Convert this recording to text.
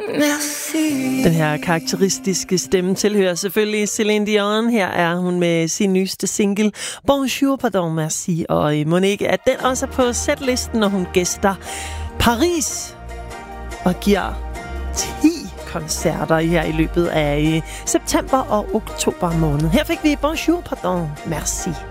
Merci. Den her karakteristiske stemme tilhører selvfølgelig Celine Dion. Her er hun med sin nyeste single Bonjour, pardon, merci. Og Monique, at den også er på setlisten, når hun gæster Paris og giver 10 koncerter her i løbet af september og oktober måned. Her fik vi Bonjour, pardon, merci.